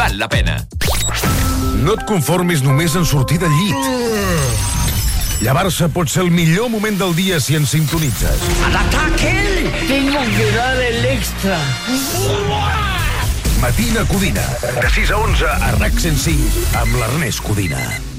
val la pena. No et conformis només en sortir del llit. Llevar-se pot ser el millor moment del dia si ens sintonitzes. ¡Al ataque! Tengo que dar el extra. Matina Codina, de 6 a 11 a RAC 105 amb l'Ernest Codina.